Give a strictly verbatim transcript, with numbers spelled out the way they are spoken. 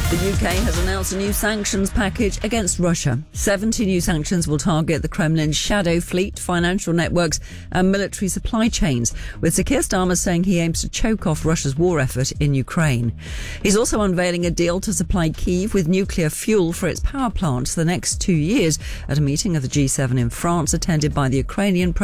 The U K has announced a new sanctions package against Russia. seventy new sanctions will target the Kremlin's shadow fleet, financial networks and military supply chains, with Sir Keir Starmer saying he aims to choke off Russia's war effort in Ukraine. He's also unveiling a deal to supply Kyiv with nuclear fuel for its power plants for the next two years at a meeting of the G seven in France attended by the Ukrainian President